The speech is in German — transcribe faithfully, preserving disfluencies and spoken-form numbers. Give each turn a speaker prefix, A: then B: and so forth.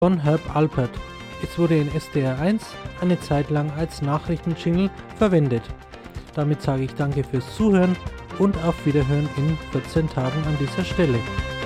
A: von Herb Alpert. Es wurde in S D R eins eine Zeit lang als Nachrichtenjingle verwendet. Damit sage ich danke fürs Zuhören und auf Wiederhören in vierzehn Tagen an dieser Stelle.